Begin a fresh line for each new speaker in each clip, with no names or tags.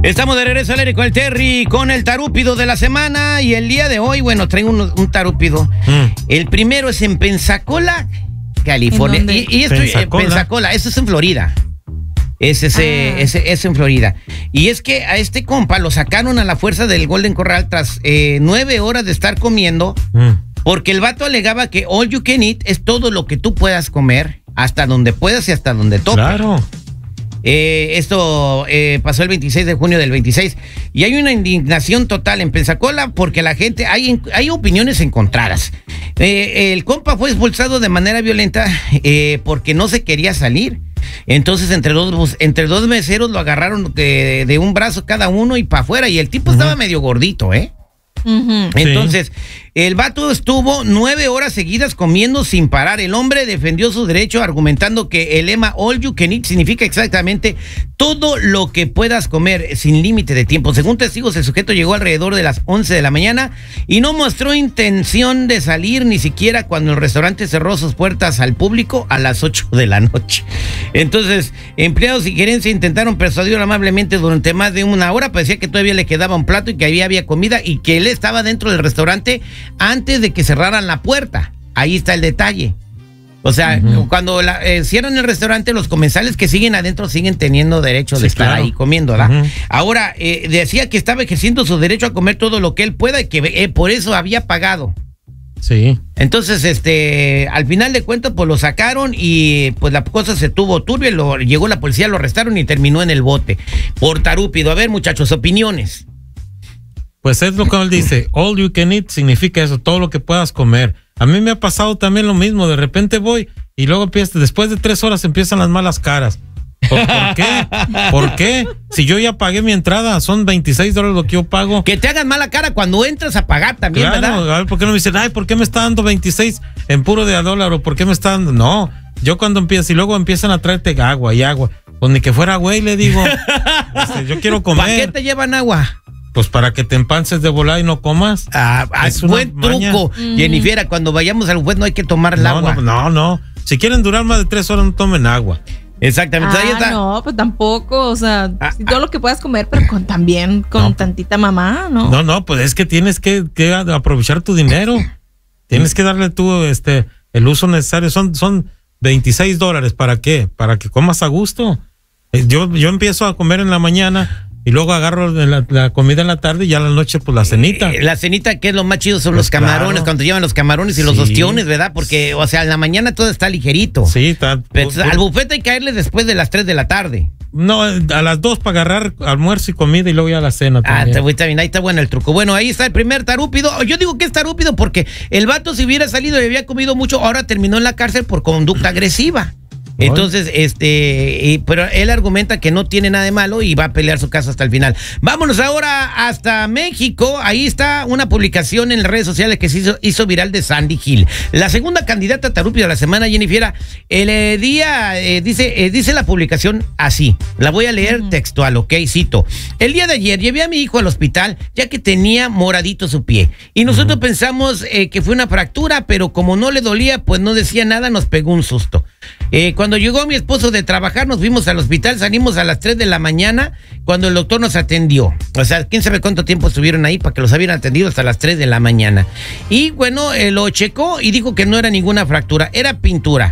Estamos de regreso al aire con el Terry, con el tarúpido de la semana. Y el día de hoy, bueno, traigo un tarúpido. El primero es en Pensacola, California. ¿Y esto Pensacola, eso es en Florida. Es en Florida. Y es que a este compa lo sacaron a la fuerza del Golden Corral tras 9 horas de estar comiendo, porque el vato alegaba que all you can eat es todo lo que tú puedas comer, hasta donde puedas y hasta donde toque.
Claro.
Esto pasó el 26 de junio del 26 y hay una indignación total en Pensacola porque la gente, hay opiniones encontradas. El compa fue expulsado de manera violenta porque no se quería salir. Entonces entre dos meseros lo agarraron de un brazo cada uno y para afuera, y el tipo estaba medio gordito, Entonces, el vato estuvo 9 horas seguidas comiendo sin parar. El hombre defendió su derecho argumentando que el lema all you can eat significa exactamente todo lo que puedas comer sin límite de tiempo. Según testigos, el sujeto llegó alrededor de las 11 de la mañana y no mostró intención de salir ni siquiera cuando el restaurante cerró sus puertas al público a las 8 de la noche. Entonces, empleados y gerencia intentaron persuadirlo amablemente durante más de una hora. Parecía que todavía le quedaba un plato y que había comida y que él estaba dentro del restaurante antes de que cerraran la puerta. Ahí está el detalle. O sea, cuando cierran el restaurante, los comensales que siguen adentro siguen teniendo derecho de estar ahí comiendo, ¿verdad? Ahora, decía que estaba ejerciendo su derecho a comer todo lo que él pueda y que por eso había pagado.
Sí.
Entonces, al final de cuentas, pues lo sacaron y pues la cosa se tuvo turbia. Llegó la policía, lo arrestaron y terminó en el bote por tarúpido. A ver, muchachos, opiniones.
Pues es lo que él dice, all you can eat significa eso, todo lo que puedas comer. A mí me ha pasado también lo mismo, de repente voy y luego después de 3 horas empiezan las malas caras. ¿Por qué? ¿Por qué? Si yo ya pagué mi entrada, son $26 lo que yo pago.
Que te hagan mala cara cuando entras a pagar también,
claro, ¿verdad? A ver, ¿por qué no me dicen, ay, por qué me está dando 26 en puro de $1? ¿O por qué me está dando? No, yo cuando empiezo y luego empiezan a traerte agua y agua, pues ni que fuera güey, le digo, yo quiero comer.
¿Para qué te llevan agua?
Pues para que te empances de volada y no comas.
Es buen truco. Jennifer, cuando vayamos al juez no hay que tomar el agua.
No. Si quieren durar más de 3 horas, no tomen agua.
Exactamente. Ahí está.
No, pues tampoco. O sea, si todo lo que puedas comer, pero también con tantita mamá, ¿no?
No, pues es que tienes que aprovechar tu dinero. Tienes que darle tú el uso necesario. Son $26. ¿Para qué? Para que comas a gusto. Yo empiezo a comer en la mañana y luego agarro la comida en la tarde y ya en la noche pues la cenita.
La cenita, que es lo más chido, son los camarones, claro. Cuando te llevan los camarones y los ostiones, ¿verdad? Porque, o sea, en la mañana todo está ligerito.
Sí, está.
Pero al bufete hay que caerle después de las 3 de la tarde.
No, a las 2 para agarrar almuerzo y comida y luego ya la cena también.
Está bien, ahí está bueno el truco. Bueno, ahí está el primer tarúpido. Yo digo que es tarúpido porque el vato, si hubiera salido y había comido mucho, ahora terminó en la cárcel por conducta agresiva. Entonces, pero él argumenta que no tiene nada de malo y va a pelear su caso hasta el final. Vámonos ahora hasta México. Ahí está una publicación en las redes sociales que se hizo viral de Sandy Hill, la segunda candidata a tarúpido de la semana. Jennifer, el día dice la publicación así. La voy a leer textual, ¿ok? Cito: el día de ayer llevé a mi hijo al hospital ya que tenía moradito su pie y nosotros pensamos que fue una fractura, pero como no le dolía, pues no decía nada, nos pegó un susto. Cuando llegó mi esposo de trabajar, nos fuimos al hospital, salimos a las 3 de la mañana cuando el doctor nos atendió. O sea, quién sabe cuánto tiempo estuvieron ahí para que los habían atendido hasta las 3 de la mañana. Y bueno, lo checó y dijo que no era ninguna fractura, era pintura.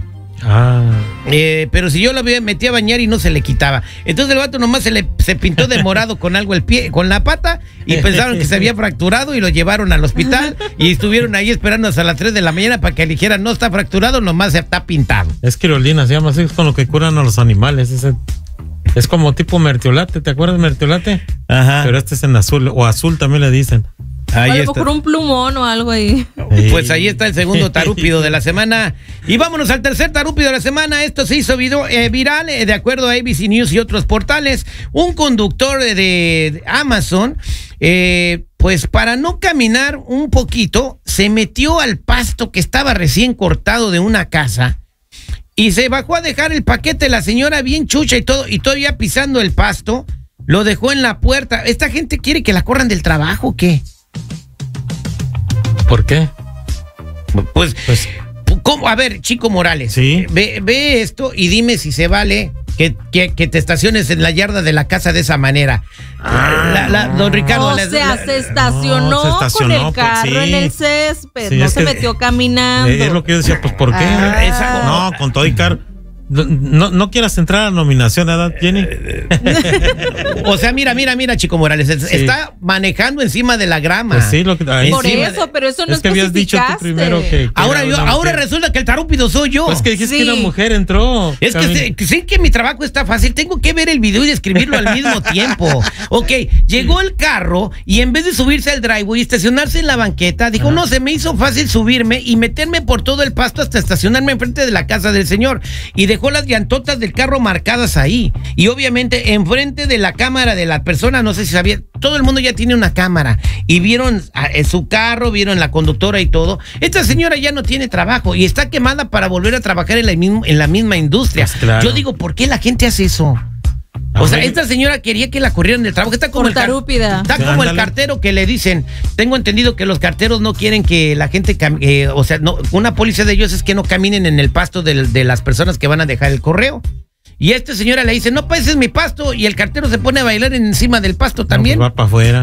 Pero si yo lo metí a bañar y no se le quitaba. Entonces el vato nomás se pintó de morado con algo el pie, con la pata, y pensaron que se había fracturado y lo llevaron al hospital y estuvieron ahí esperando hasta las 3 de la mañana para que dijeran no está fracturado, nomás está pintado.
Es quirolina, se llama así, es con lo que curan a los animales. Es como tipo mertiolate, ¿te acuerdas de mertiolate? Ajá. Pero este es en azul, o azul también le dicen.
Ahí está. Por un plumón o algo ahí.
Pues ahí está el segundo tarúpido de la semana. Y vámonos al tercer tarúpido de la semana. Esto se hizo viral, de acuerdo a ABC News y otros portales. Un conductor de Amazon, pues para no caminar un poquito, se metió al pasto que estaba recién cortado de una casa y se bajó a dejar el paquete. La señora bien chucha y todavía pisando el pasto, lo dejó en la puerta. ¿Esta gente quiere que la corran del trabajo o qué?
¿Por qué?
Pues ¿cómo? A ver, Chico Morales,
¿sí?
Ve esto y dime si se vale que te estaciones en la yarda de la casa de esa manera. Don Ricardo.
Se estacionó con el carro en el césped, sí, no se metió caminando.
Es lo que yo decía, pues ¿por qué? No, con todo y carro. No quieras entrar a la nominación, ¿verdad, Jenny?
O sea, mira, Chico Morales, está manejando encima de la grama.
Pues sí,
por eso, pero eso no es que habías dicho tú primero que
ahora resulta que el tarúpido soy yo.
Pues que dijiste que una mujer entró.
Es que sí que mi trabajo está fácil, tengo que ver el video y describirlo al mismo tiempo. Ok, llegó el carro y en vez de subirse al driveway y estacionarse en la banqueta, dijo, no, se me hizo fácil subirme y meterme por todo el pasto hasta estacionarme enfrente de la casa del señor. Y dejó las llantotas del carro marcadas ahí. Y obviamente enfrente de la cámara de la persona, no sé si sabía, todo el mundo ya tiene una cámara. Y vieron su carro, vieron la conductora y todo. Esta señora ya no tiene trabajo y está quemada para volver a trabajar en la misma industria. Pues claro. Yo digo, ¿por qué la gente hace eso? O sea, esta señora quería que la corrieran del trabajo. Está como el cartero que le dicen. Tengo entendido que los carteros no quieren que la gente una póliza de ellos es que no caminen en el pasto de las personas que van a dejar el correo. Y esta señora le dice, no, pues es mi pasto. Y el cartero se pone a bailar encima del pasto también.
No, pues va para afuera.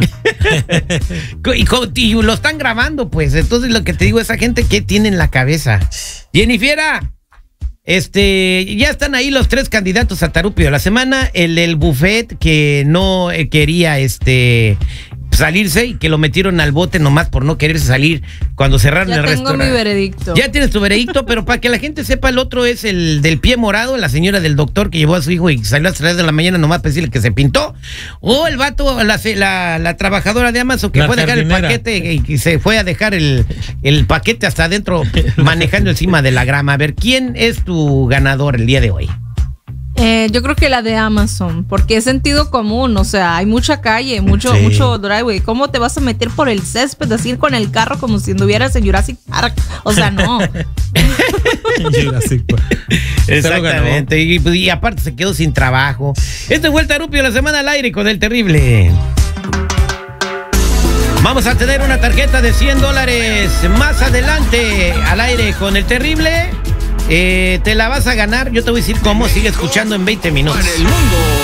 y lo están grabando, pues. Entonces lo que te digo, esa gente, ¿qué tiene en la cabeza? Jennifiera, ya están ahí los 3 candidatos a Tarúpido de la semana. El buffet que no quería salirse y que lo metieron al bote nomás por no quererse salir cuando cerraron el restaurante. Ya tengo
mi veredicto.
Ya tienes tu veredicto, pero para que la gente sepa, el otro es el del pie morado, la señora del doctor que llevó a su hijo y salió a las 3 de la mañana nomás para decirle que se pintó. O el vato, la trabajadora de Amazon que fue a dejar el paquete y se fue a dejar el paquete hasta adentro manejando encima de la grama. A ver, ¿quién es tu ganador el día de hoy?
Yo creo que la de Amazon, porque es sentido común, o sea, hay mucha calle, mucho driveway. ¿Cómo te vas a meter por el césped así con el carro como si anduvieras en Jurassic Park? O sea, no.
Jurassic Park.
Exactamente. Y aparte se quedó sin trabajo. Este fue el Tarúpido de la semana al aire con el terrible. Vamos a tener una tarjeta de $100 más adelante al aire con el terrible. Te la vas a ganar, yo te voy a decir cómo, sigue escuchando en 20 minutos.